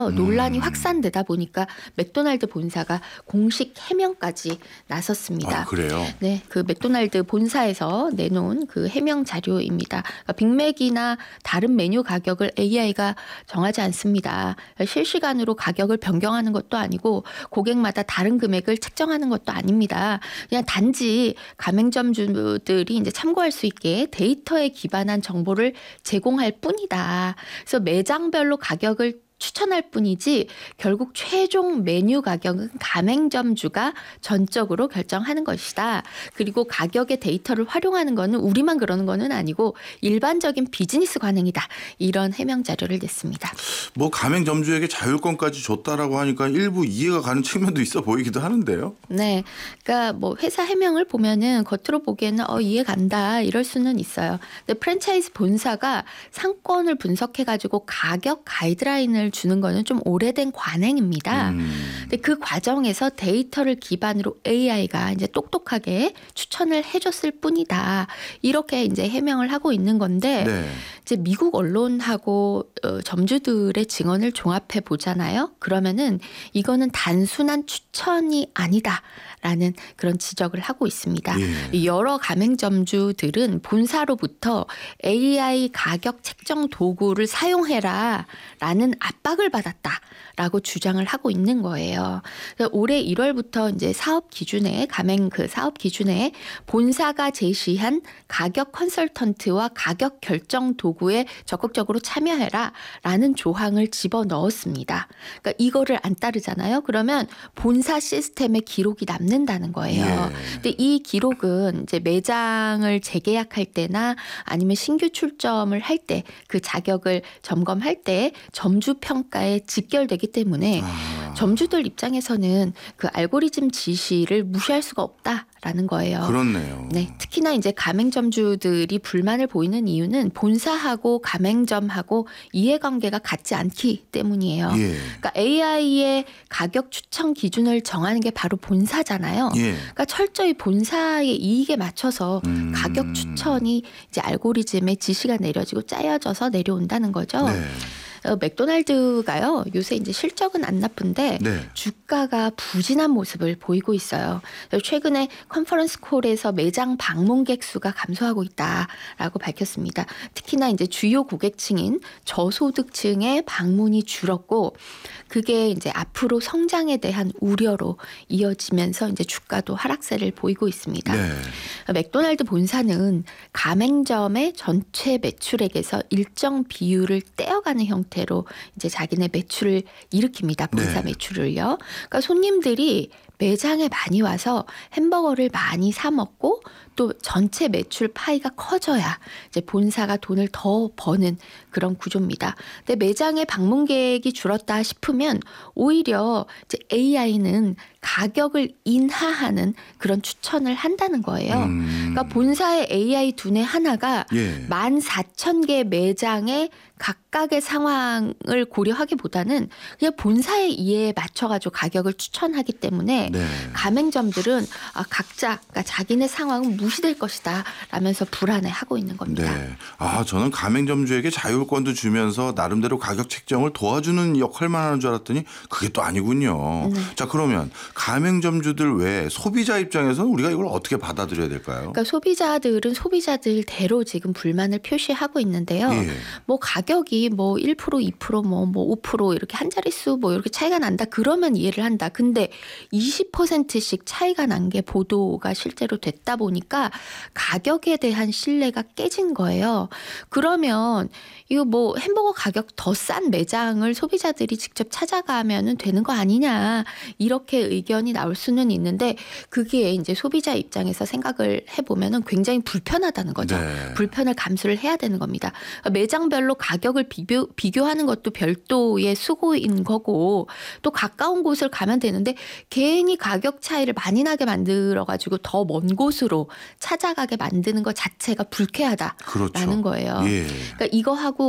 논란이 확산되다 보니까 맥도날드 본사가 공식 해명까지 나섰습니다. 아, 그래요? 네, 그 맥도날드 본사에서 내놓은 그 해명 자료입니다. 그러니까 빅맥이나 다른 메뉴 가격을 AI가 정하지 않습니다. 실시간으로 가격을 변경하는 것도 아니고 고객마다 다른 금액을 책정하는 것도 아닙니다. 그냥 단지 가맹점주들이 이제 참고할 수 있게 데이터에 기반한 정보를 제공할 뿐이다. 그래서 매장별로 가격을 추천할 뿐이지 결국 최종 메뉴 가격은 가맹점주가 전적으로 결정하는 것이다. 그리고 가격의 데이터를 활용하는 것은 우리만 그러는 것은 아니고 일반적인 비즈니스 관행이다. 이런 해명 자료를 냈습니다. 뭐 가맹점주에게 자율권까지 줬다라고 하니까 일부 이해가 가는 측면도 있어 보이기도 하는데요. 네, 그러니까 뭐 회사 해명을 보면은 겉으로 보기에는 이해 간다 이럴 수는 있어요. 근데 프랜차이즈 본사가 상권을 분석해가지고 가격 가이드라인을 주는 거는 좀 오래된 관행입니다. 근데 그 과정에서 데이터를 기반으로 AI가 이제 똑똑하게 추천을 해줬을 뿐이다. 이렇게 이제 해명을 하고 있는 건데 네. 이제 미국 언론하고 점주들의 증언을 종합해 보잖아요. 그러면은 이거는 단순한 추천이 아니다라는 그런 지적을 하고 있습니다. 예. 여러 가맹점주들은 본사로부터 AI 가격 책정 도구를 사용해라라는 압박을 받았다라고 주장을 하고 있는 거예요. 올해 1월부터 이제 사업 기준에 가맹 그 사업 기준에 본사가 제시한 가격 컨설턴트와 가격 결정 도구에 적극적으로 참여해라라는 조항을 집어 넣었습니다. 그러니까 이거를 안 따르잖아요. 그러면 본사 시스템에 기록이 남는다는 거예요. 예. 근데 이 기록은 이제 매장을 재계약할 때나 아니면 신규 출점을 할 때 그 자격을 점검할 때 점주 평가에 직결되기 때문에 점주들 입장에서는 그 알고리즘 지시를 무시할 수가 없다라는 거예요. 그렇네요. 네, 특히나 이제 가맹점주들이 불만을 보이는 이유는 본사하고 가맹점하고 이해관계가 같지 않기 때문이에요. 예. 그러니까 AI의 가격 추천 기준을 정하는 게 바로 본사잖아요. 예. 그러니까 철저히 본사의 이익에 맞춰서 가격 추천이 이제 알고리즘에 지시가 내려지고 짜여져서 내려온다는 거죠. 네. 맥도날드가요 요새 이제 실적은 안 나쁜데 네. 주가가 부진한 모습을 보이고 있어요. 최근에 컨퍼런스 콜에서 매장 방문객 수가 감소하고 있다라고 밝혔습니다. 특히나 이제 주요 고객층인 저소득층의 방문이 줄었고 그게 이제 앞으로 성장에 대한 우려로 이어지면서 이제 주가도 하락세를 보이고 있습니다. 네. 맥도날드 본사는 가맹점의 전체 매출액에서 일정 비율을 떼어가는 형태로 이제 자기네 매출을 일으킵니다. 본사 네. 매출을요. 그러니까 손님들이 매장에 많이 와서 햄버거를 많이 사 먹고 또 전체 매출 파이가 커져야 이제 본사가 돈을 더 버는 그런 구조입니다. 근데 매장에 방문객이 줄었다 싶으면 오히려 이제 AI는 가격을 인하하는 그런 추천을 한다는 거예요. 그러니까 본사의 AI 두뇌 하나가 예. 14,000개 매장의 각각의 상황을 고려하기보다는 그냥 본사의 이해에 맞춰가지고 가격을 추천하기 때문에 네. 가맹점들은 각자 그러니까 자기네 상황은 무시될 것이다 라면서 불안해하고 있는 겁니다. 네. 저는 가맹점주에게 자율권도 주면서 나름대로 가격 책정을 도와주는 역할만 하는 줄 알았더니 그게 또 아니군요. 네. 자, 그러면 가맹점주들 외에 소비자 입장에서는 우리가 이걸 어떻게 받아들여야 될까요? 그러니까 소비자들은 소비자들대로 지금 불만을 표시하고 있는데요. 예. 뭐 가격이 뭐 1%, 2%, 뭐 5% 이렇게 한 자릿수 뭐 이렇게 차이가 난다. 그러면 이해를 한다. 근데 20%씩 차이가 난 게 보도가 실제로 됐다 보니까 가격에 대한 신뢰가 깨진 거예요. 그러면 이거 뭐 햄버거 가격 더 싼 매장을 소비자들이 직접 찾아가면은 되는 거 아니냐 이렇게 의견이 나올 수는 있는데 그게 이제 소비자 입장에서 생각을 해보면은 굉장히 불편하다는 거죠. 네. 불편을 감수를 해야 되는 겁니다. 매장별로 가격을 비교하는 것도 별도의 수고인 거고 또 가까운 곳을 가면 되는데 괜히 가격 차이를 많이 나게 만들어가지고 더 먼 곳으로 찾아가게 만드는 것 자체가 불쾌하다라는 그렇죠. 거예요. 예. 그러니까 이거하고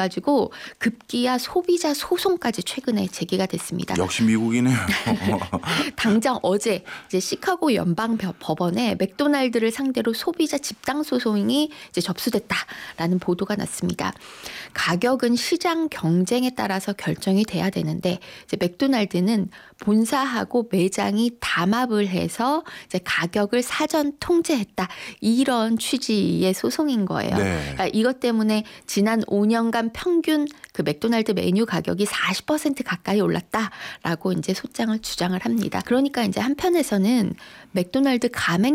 관련해가지고 급기야 소비자 소송까지 최근에 제기가 됐습니다. 역시 미국이네요. 당장 어제 이제 시카고 연방 법원에 맥도날드를 상대로 소비자 집단 소송이 이제 접수됐다라는 보도가 났습니다. 가격은 시장 경쟁에 따라서 결정이 돼야 되는데 이제 맥도날드는 본사하고 매장이 담합을 해서 이제 가격을 사전 통제했다. 이런 취지의 소송인 거예요. 네. 그러니까 이것 때문에 지난 5년간 평균 그 맥도날드 메뉴 가격이 40% 가까이 올랐다라고 이제 소장을 주장을 합니다. 그러니까 이제 한편에서는 맥도날드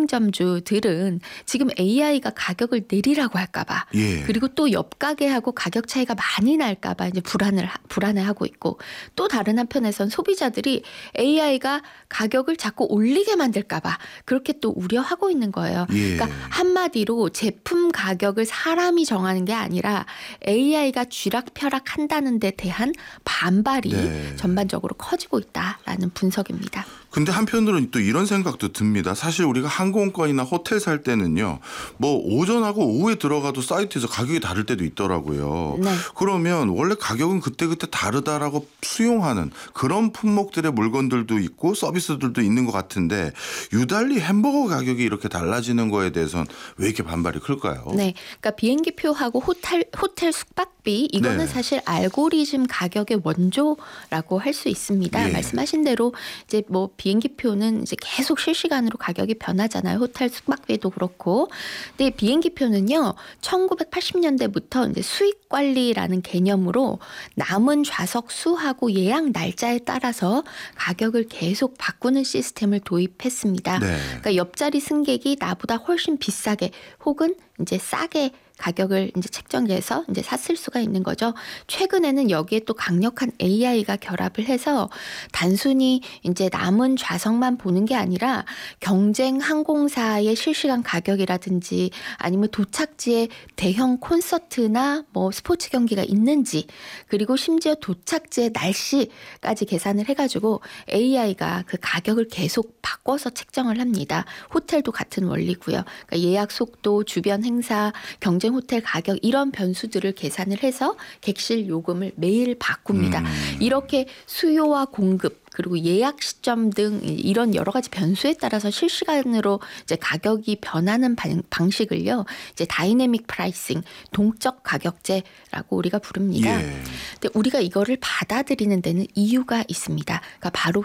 가맹점주들은 지금 AI가 가격을 내리라고 할까봐 예. 그리고 또 옆 가게하고 가격 차이가 많이 날까봐 이제 불안해하고 있고 또 다른 한편에선 소비자들이 AI가 가격을 자꾸 올리게 만들까봐 그렇게 또 우려하고 있는 거예요. 예. 그러니까 한마디로 제품 가격을 사람이 정하는 게 아니라 AI가 쥐락펴락한다는 데 대한 반발이 네. 전반적으로 커지고 있다라는 분석입니다. 근데 한편으로는 또 이런 생각도 듭니다. 사실 우리가 항공권이나 호텔 살 때는요. 뭐 오전하고 오후에 들어가도 사이트에서 가격이 다를 때도 있더라고요. 네. 그러면 원래 가격은 그때그때 다르다라고 수용하는 그런 품목들의 물건들도 있고 서비스들도 있는 것 같은데 유달리 햄버거 가격이 이렇게 달라지는 거에 대해서는 왜 이렇게 반발이 클까요? 네, 그러니까 비행기표하고 호텔 숙박비 이거는 네. 사실 알고리즘 가격의 원조라고 할 수 있습니다. 예. 말씀하신 대로 이제 뭐 비행기표는 이제 계속 실시간으로 가격이 변하잖아요. 호텔 숙박비도 그렇고. 근데 비행기표는요, 1980년대부터 이제 수익 관리라는 개념으로 남은 좌석 수하고 예약 날짜에 따라서 가격을 계속 바꾸는 시스템을 도입했습니다. 네. 그러니까 옆자리 승객이 나보다 훨씬 비싸게 혹은 이제 싸게 가격을 이제 책정해서 이제 샀을 수가 있는 거죠. 최근에는 여기에 또 강력한 AI가 결합을 해서 단순히 이제 남은 좌석만 보는 게 아니라 경쟁 항공사의 실시간 가격이라든지 아니면 도착지에 대형 콘서트나 뭐 스포츠 경기가 있는지 그리고 심지어 도착지의 날씨까지 계산을 해가지고 AI가 그 가격을 계속 바꿔서 책정을 합니다. 호텔도 같은 원리고요. 그러니까 예약 속도, 주변 행사, 경쟁 호텔 가격 이런 변수들을 계산을 해서 객실 요금을 매일 바꿉니다. 이렇게 수요와 공급 그리고 예약 시점 등 이런 여러 가지 변수에 따라서 실시간으로 이제 가격이 변하는 방식을요. 이제 다이내믹 프라이싱, 동적 가격제라고 우리가 부릅니다. 예. 근데 우리가 이거를 받아들이는 데는 이유가 있습니다. 그러니까 바로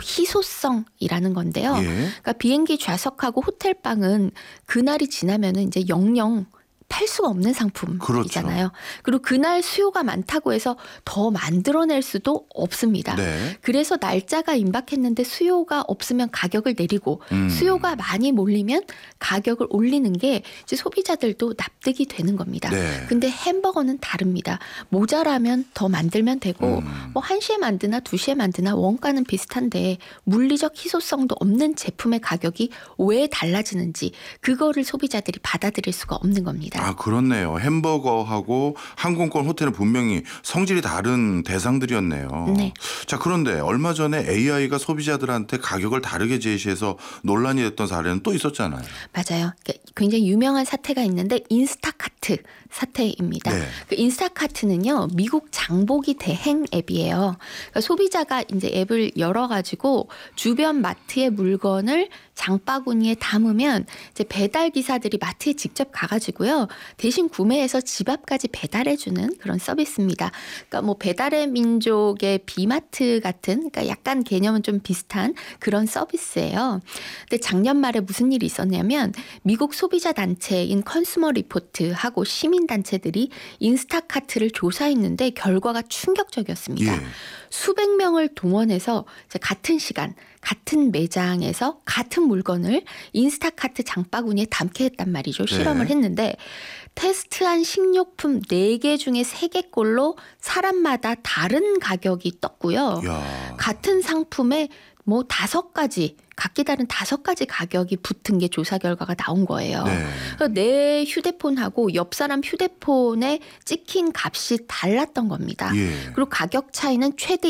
희소성이라는 건데요. 예. 그러니까 비행기 좌석하고 호텔방은 그날이 지나면은 이제 영영 팔 수가 없는 상품이잖아요. 그렇죠. 그리고 그날 수요가 많다고 해서 더 만들어낼 수도 없습니다. 네. 그래서 날짜가 임박했는데 수요가 없으면 가격을 내리고 수요가 많이 몰리면 가격을 올리는 게 이제 소비자들도 납득이 되는 겁니다. 네. 근데 햄버거는 다릅니다. 모자라면 더 만들면 되고 뭐 1시에 만드나 2시에 만드나 원가는 비슷한데 물리적 희소성도 없는 제품의 가격이 왜 달라지는지 그거를 소비자들이 받아들일 수가 없는 겁니다. 아, 그렇네요. 햄버거하고 항공권, 호텔은 분명히 성질이 다른 대상들이었네요. 네. 자, 그런데 얼마 전에 AI가 소비자들한테 가격을 다르게 제시해서 논란이 됐던 사례는 또 있었잖아요. 맞아요. 굉장히 유명한 사태가 있는데 인스타카트 사태입니다. 네. 그 인스타카트는요, 미국 장보기 대행 앱이에요. 그러니까 소비자가 이제 앱을 열어가지고 주변 마트의 물건을 장바구니에 담으면 이제 배달 기사들이 마트에 직접 가가지고요, 대신 구매해서 집 앞까지 배달해주는 그런 서비스입니다. 그러니까 뭐 배달의 민족의 비마트 같은, 그러니까 약간 개념은 좀 비슷한 그런 서비스예요. 근데 작년 말에 무슨 일이 있었냐면 미국 소비자 단체인 컨슈머 리포트하고 시민 단체들이 인스타카트를 조사했는데 결과가 충격적이었습니다. 예. 수백 명을 동원해서 이제 같은 시간, 같은 매장에서 같은 물건을 인스타카트 장바구니에 담게 했단 말이죠. 실험을 했는데 테스트한 식료품 4개 중에 3개 꼴로 사람마다 다른 가격이 떴고요. 야. 같은 상품에 뭐 5가지, 각기 다른 5가지 가격이 붙은 게 조사 결과가 나온 거예요. 네. 그래서 내 휴대폰하고 옆 사람 휴대폰에 찍힌 값이 달랐던 겁니다. 예. 그리고 가격 차이는 최대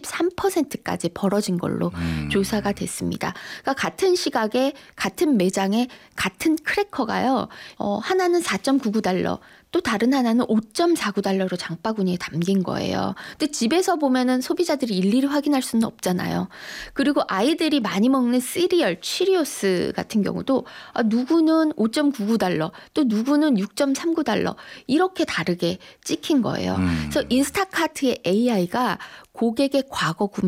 23%까지 벌어진 걸로 조사가 됐습니다. 그러니까 같은 시각에 같은 매장에 같은 크래커가요. 하나는 $4.99, 또 다른 하나는 5.49달러로 장바구니에 담긴 거예요. 근데 집에서 보면은 소비자들이 일일이 확인할 수는 없잖아요. 그리고 아이들이 많이 먹는 시리얼, 치리오스 같은 경우도 누구는 5.99달러, 또 누구는 6.39달러 이렇게 다르게 찍힌 거예요. 그래서 인스타카트의 AI가 고객의 과거 구매